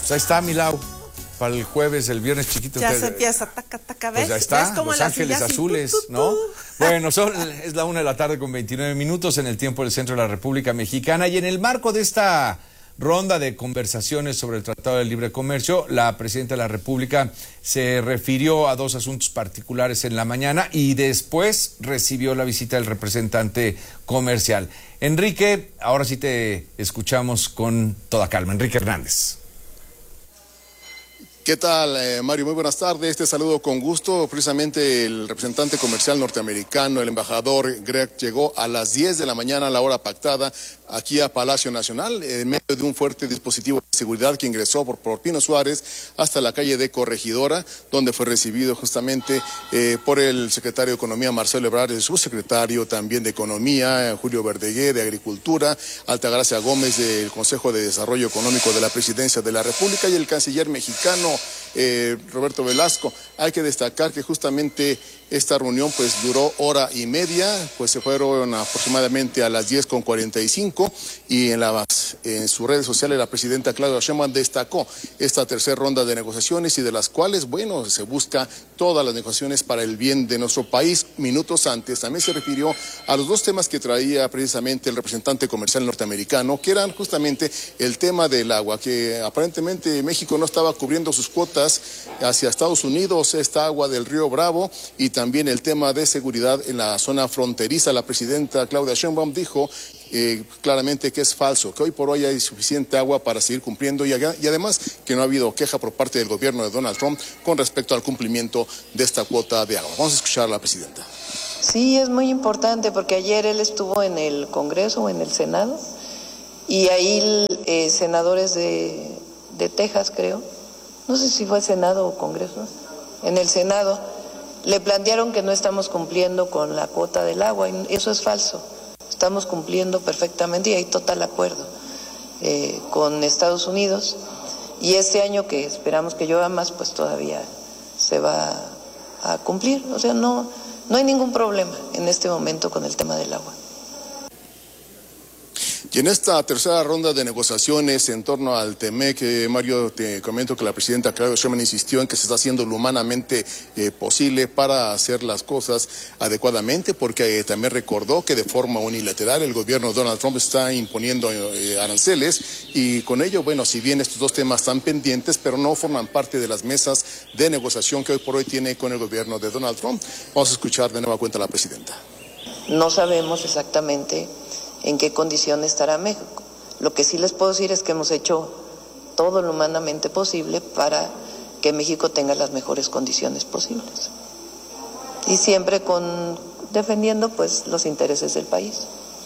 Pues ahí está, Milau, para el jueves, el viernes chiquito. Ya se empieza, taca, ¿ves? Pues ya está, ¿ves como Los Ángeles Azules, ¿no? Bueno, es la 1:00 con 29 minutos en el tiempo del centro de la República Mexicana, y en el marco de esta ronda de conversaciones sobre el Tratado de Libre Comercio, la presidenta de la República se refirió a dos asuntos particulares en la mañana y después recibió la visita del representante comercial. Enrique, ahora sí te escuchamos con toda calma. Enrique Hernández. ¿Qué tal, Mario? Muy buenas tardes. Te saludo con gusto. Precisamente el representante comercial norteamericano, el embajador Greg, llegó a las 10 de la mañana a la hora pactada aquí a Palacio Nacional, en medio de un fuerte dispositivo de seguridad que ingresó por Pino Suárez hasta la calle de Corregidora, donde fue recibido justamente por el secretario de Economía, Marcelo Ebrard, el subsecretario también de Economía, Julio Verdeguer, de Agricultura, Altagracia Gómez, del Consejo de Desarrollo Económico de la Presidencia de la República, y el canciller mexicano, Roberto Velasco. Hay que destacar que justamente esta reunión pues duró hora y media, pues se fueron aproximadamente a las 10:45, y en sus redes sociales la presidenta Claudia Sheinbaum destacó esta tercera ronda de negociaciones, y de las cuales, bueno, se busca todas las negociaciones para el bien de nuestro país. Minutos antes también se refirió a los dos temas que traía precisamente el representante comercial norteamericano, que eran justamente el tema del agua, que aparentemente México no estaba cubriendo sus cuotas hacia Estados Unidos, esta agua del río Bravo, y también el tema de seguridad en la zona fronteriza. La presidenta Claudia Sheinbaum dijo claramente que es falso, que hoy por hoy hay suficiente agua para seguir cumpliendo, y además que no ha habido queja por parte del gobierno de Donald Trump con respecto al cumplimiento de esta cuota de agua. Vamos a escuchar a la presidenta. Sí, es muy importante porque ayer él estuvo en el Congreso o en el Senado, y ahí senadores de Texas, creo, no sé si fue Senado o Congreso, en el Senado le plantearon que no estamos cumpliendo con la cuota del agua, y eso es falso. Estamos cumpliendo perfectamente y hay total acuerdo con Estados Unidos, y este año, que esperamos que llueva más, pues todavía se va a cumplir. O sea, no hay ningún problema en este momento con el tema del agua. Y en esta tercera ronda de negociaciones en torno al TEMEC, Mario, te comento que la presidenta Claudia Sheinbaum insistió en que se está haciendo lo humanamente posible para hacer las cosas adecuadamente, porque también recordó que de forma unilateral el gobierno de Donald Trump está imponiendo aranceles, y con ello, bueno, si bien estos dos temas están pendientes, pero no forman parte de las mesas de negociación que hoy por hoy tiene con el gobierno de Donald Trump. Vamos a escuchar de nueva cuenta a la presidenta. No sabemos exactamente en qué condición estará México. Lo que sí les puedo decir es que hemos hecho todo lo humanamente posible para que México tenga las mejores condiciones posibles, y siempre defendiendo pues los intereses del país.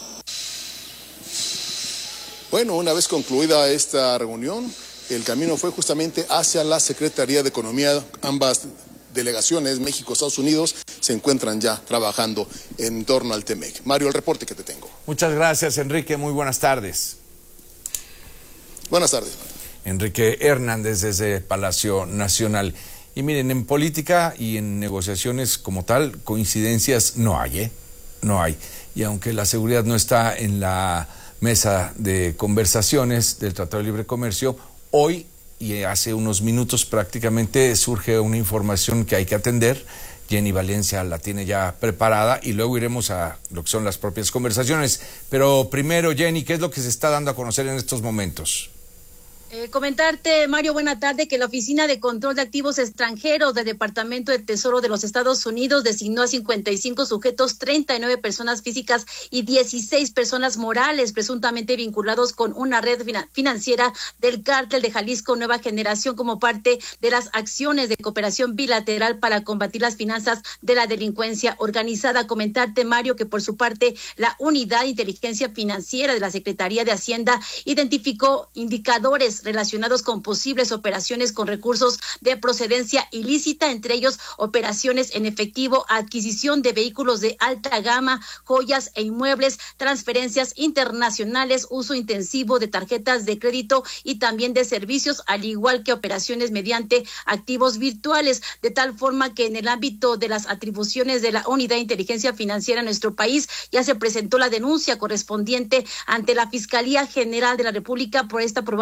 Bueno, una vez concluida esta reunión, el camino fue justamente hacia la Secretaría de Economía. Ambas delegaciones, México, Estados Unidos, se encuentran ya trabajando en torno al TEMEC. Mario, el reporte que te tengo. Muchas gracias, Enrique. Muy buenas tardes. Buenas tardes. Enrique Hernández desde Palacio Nacional. Y miren, en política y en negociaciones como tal, coincidencias no hay, No hay. Y aunque la seguridad no está en la mesa de conversaciones del Tratado de Libre Comercio, hoy y hace unos minutos prácticamente surge una información que hay que atender. Jenny Valencia la tiene ya preparada y luego iremos a lo que son las propias conversaciones. Pero primero, Jenny, ¿qué es lo que se está dando a conocer en estos momentos? Comentarte, Mario, buena tarde, que la Oficina de Control de Activos Extranjeros del Departamento del Tesoro de los Estados Unidos designó a 55 sujetos, 39 personas físicas y 16 personas morales presuntamente vinculados con una red financiera del Cártel de Jalisco Nueva Generación como parte de las acciones de cooperación bilateral para combatir las finanzas de la delincuencia organizada. Comentarte, Mario, que por su parte la Unidad de Inteligencia Financiera de la Secretaría de Hacienda identificó indicadores relacionados con posibles operaciones con recursos de procedencia ilícita, entre ellos operaciones en efectivo, adquisición de vehículos de alta gama, joyas e inmuebles, transferencias internacionales, uso intensivo de tarjetas de crédito y también de servicios, al igual que operaciones mediante activos virtuales, de tal forma que en el ámbito de las atribuciones de la Unidad de Inteligencia Financiera en nuestro país ya se presentó la denuncia correspondiente ante la Fiscalía General de la República por esta probable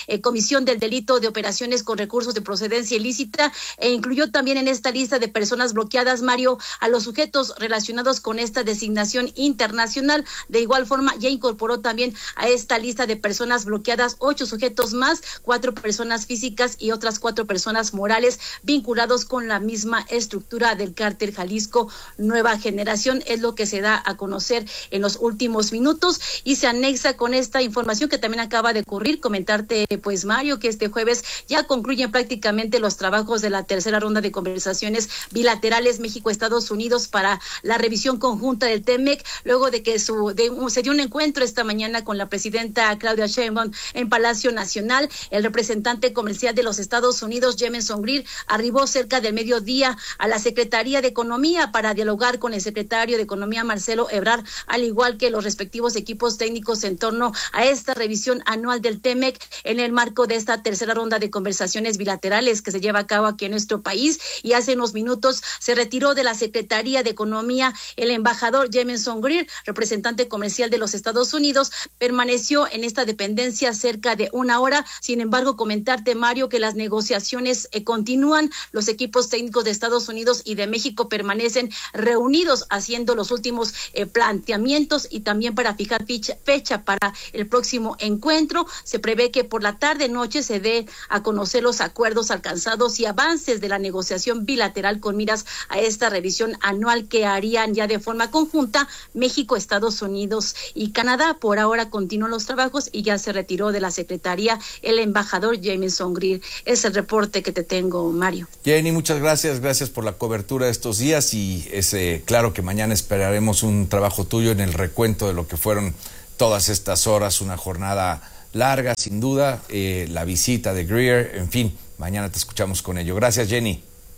comisión del delito de operaciones con recursos de procedencia ilícita, e incluyó también en esta lista de personas bloqueadas, Mario, a los sujetos relacionados con esta designación internacional. De igual forma, ya incorporó también a esta lista de personas bloqueadas 8 sujetos más, 4 personas físicas y otras 4 personas morales vinculados con la misma estructura del cártel Jalisco Nueva Generación. Es lo que se da a conocer en los últimos minutos y se anexa con esta información que también acaba de ocurrir. Comentarte, pues, Mario, que este jueves ya concluyen prácticamente los trabajos de la tercera ronda de conversaciones bilaterales México-Estados Unidos para la revisión conjunta del TEMEC, luego de que se dio un encuentro esta mañana con la presidenta Claudia Sheinbaum en Palacio Nacional. El representante comercial de los Estados Unidos, Jameson Greer, arribó cerca del mediodía a la Secretaría de Economía para dialogar con el secretario de Economía, Marcelo Ebrard, al igual que los respectivos equipos técnicos en torno a esta revisión anual del TEMEC en el marco de esta tercera ronda de conversaciones bilaterales que se lleva a cabo aquí en nuestro país. Y hace unos minutos se retiró de la Secretaría de Economía el embajador Jameson Greer, representante comercial de los Estados Unidos. Permaneció en esta dependencia cerca de una hora. Sin embargo, comentarte, Mario, que las negociaciones continúan. Los equipos técnicos de Estados Unidos y de México permanecen reunidos haciendo los últimos planteamientos y también para fijar fecha para el próximo encuentro. Se prevé que por la tarde-noche se dé a conocer los acuerdos alcanzados y avances de la negociación bilateral con miras a esta revisión anual que harían ya de forma conjunta México, Estados Unidos y Canadá. Por ahora continúan los trabajos y ya se retiró de la Secretaría el embajador Jameson Greer. Es el reporte que te tengo, Mario. Jenny, muchas gracias. Gracias por la cobertura de estos días y es claro que mañana esperaremos un trabajo tuyo en el recuento de lo que fueron todas estas horas, una jornada larga, sin duda, la visita de Greer, en fin, mañana te escuchamos con ello. Gracias, Jenny.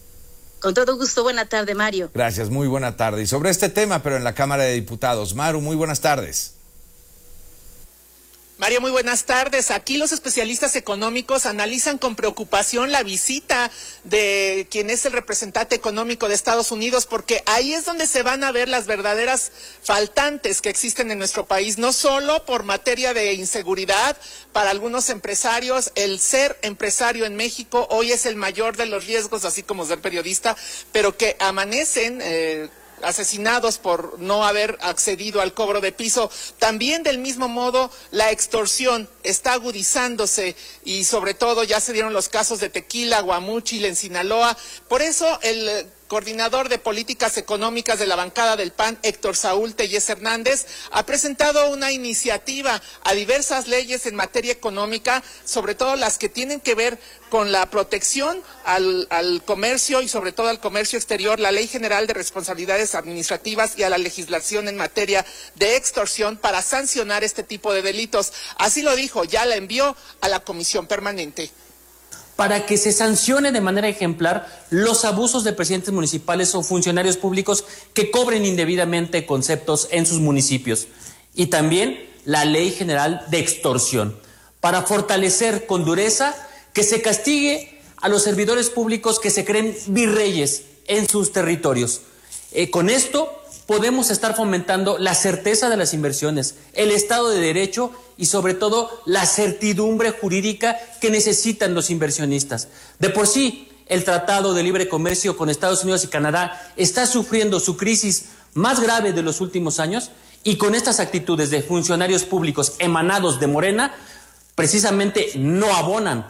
Con todo gusto, buena tarde, Mario. Gracias, muy buena tarde. Y sobre este tema, pero en la Cámara de Diputados, Maru, muy buenas tardes. Mario, muy buenas tardes. Aquí los especialistas económicos analizan con preocupación la visita de quien es el representante económico de Estados Unidos, porque ahí es donde se van a ver las verdaderas faltantes que existen en nuestro país, no solo por materia de inseguridad. Para algunos empresarios, el ser empresario en México hoy es el mayor de los riesgos, así como ser periodista, pero que amanecen asesinados por no haber accedido al cobro de piso. También del mismo modo la extorsión está agudizándose y sobre todo ya se dieron los casos de Tequila, Guamúchil en Sinaloa. Por eso el coordinador de políticas económicas de la bancada del PAN, Héctor Saúl Tellez Hernández, ha presentado una iniciativa a diversas leyes en materia económica, sobre todo las que tienen que ver con la protección al comercio y sobre todo al comercio exterior, la Ley General de Responsabilidades Administrativas y a la legislación en materia de extorsión para sancionar este tipo de delitos. Así lo dijo, ya la envió a la Comisión Permanente. Para que se sancione de manera ejemplar los abusos de presidentes municipales o funcionarios públicos que cobren indebidamente conceptos en sus municipios. Y también la Ley General de Extorsión, para fortalecer con dureza que se castigue a los servidores públicos que se creen virreyes en sus territorios. Con esto podemos estar fomentando la certeza de las inversiones, el Estado de Derecho y sobre todo la certidumbre jurídica que necesitan los inversionistas. De por sí, el Tratado de Libre Comercio con Estados Unidos y Canadá está sufriendo su crisis más grave de los últimos años y con estas actitudes de funcionarios públicos emanados de Morena, precisamente no abonan.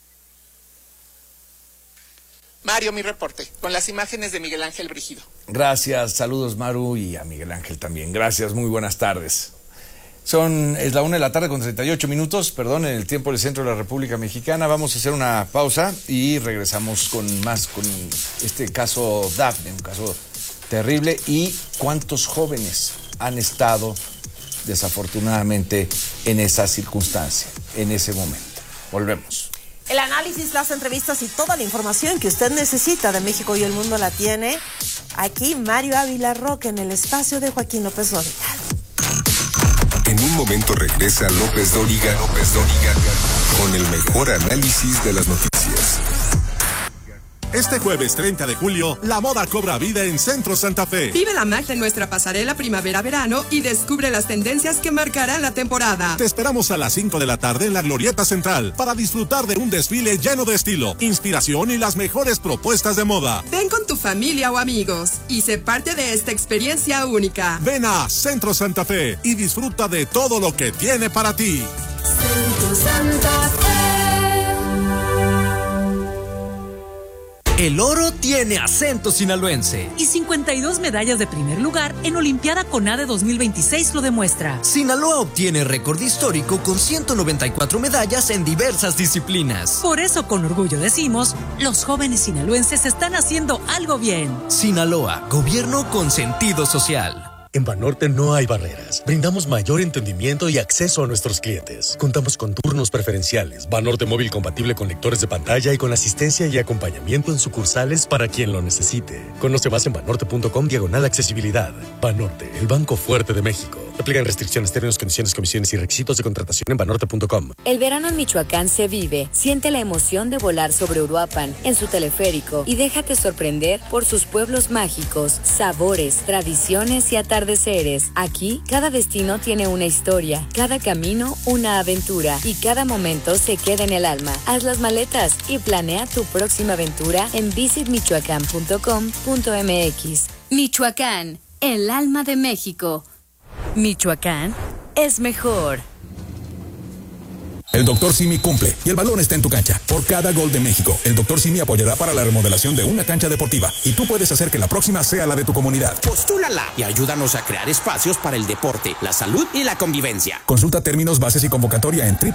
Mario, mi reporte, con las imágenes de Miguel Ángel Brígido. Gracias, saludos Maru y a Miguel Ángel también. Gracias, muy buenas tardes. Es la 1:38 p.m, en el tiempo del centro de la República Mexicana. Vamos a hacer una pausa y regresamos con este caso Dafne, un caso terrible. Y cuántos jóvenes han estado desafortunadamente en esa circunstancia, en ese momento. Volvemos. El análisis, las entrevistas y toda la información que usted necesita de México y el mundo la tiene aquí Mario Ávila Roque en el espacio de Joaquín López Dóriga. En un momento regresa López Dóriga con el mejor análisis de las noticias. Este jueves 30 de julio, la moda cobra vida en Centro Santa Fe. Vive la magia de nuestra pasarela primavera-verano y descubre las tendencias que marcarán la temporada. Te esperamos a las 5 de la tarde en la Glorieta Central para disfrutar de un desfile lleno de estilo, inspiración y las mejores propuestas de moda. Ven con tu familia o amigos y sé parte de esta experiencia única. Ven a Centro Santa Fe y disfruta de todo lo que tiene para ti. Centro Santa Fe. El oro tiene acento sinaloense. Y 52 medallas de primer lugar en Olimpiada CONADE 2026 lo demuestra. Sinaloa obtiene récord histórico con 194 medallas en diversas disciplinas. Por eso con orgullo decimos, los jóvenes sinaloenses están haciendo algo bien. Sinaloa, gobierno con sentido social. En Banorte no hay barreras. Brindamos mayor entendimiento y acceso a nuestros clientes. Contamos con turnos preferenciales, Banorte móvil compatible con lectores de pantalla y con asistencia y acompañamiento en sucursales para quien lo necesite. Conoce más en banorte.com/accesibilidad. Banorte, el banco fuerte de México. Aplican restricciones, términos, condiciones, comisiones y requisitos de contratación en banorte.com. El verano en Michoacán se vive. Siente la emoción de volar sobre Uruapan, en su teleférico, y déjate sorprender por sus pueblos mágicos, sabores, tradiciones y atardeceres. Aquí, cada destino tiene una historia, cada camino una aventura, y cada momento se queda en el alma. Haz las maletas y planea tu próxima aventura en visitmichoacán.com.mx. Michoacán, el alma de México. Michoacán es mejor. El Dr. Simi cumple y el balón está en tu cancha. Por cada gol de México, el Dr. Simi apoyará para la remodelación de una cancha deportiva y tú puedes hacer que la próxima sea la de tu comunidad. Postúlala y ayúdanos a crear espacios para el deporte, la salud y la convivencia. Consulta términos, bases y convocatoria en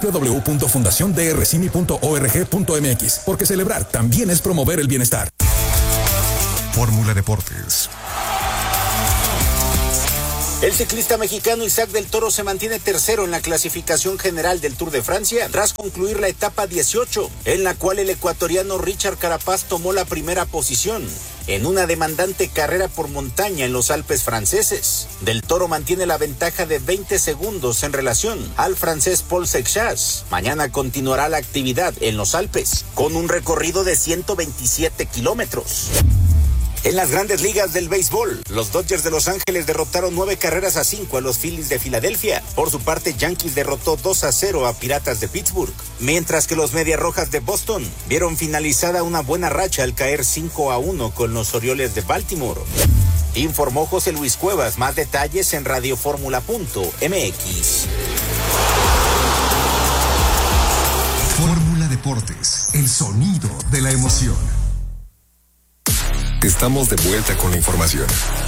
www.fundaciondrsimi.org.mx, porque celebrar también es promover el bienestar. Fórmula Deportes. El ciclista mexicano Isaac del Toro se mantiene tercero en la clasificación general del Tour de Francia tras concluir la etapa 18, en la cual el ecuatoriano Richard Carapaz tomó la primera posición en una demandante carrera por montaña en los Alpes franceses. Del Toro mantiene la ventaja de 20 segundos en relación al francés Paul Seixas. Mañana continuará la actividad en los Alpes con un recorrido de 127 kilómetros. En las grandes ligas del béisbol, los Dodgers de Los Ángeles derrotaron 9-5 a los Phillies de Filadelfia. Por su parte, Yankees derrotó 2-0 a Piratas de Pittsburgh, mientras que los Medias Rojas de Boston vieron finalizada una buena racha al caer 5-1 con los Orioles de Baltimore. Informó José Luis Cuevas. Más detalles en radioformula.mx. Fórmula Deportes, el sonido de la emoción. Estamos de vuelta con la información.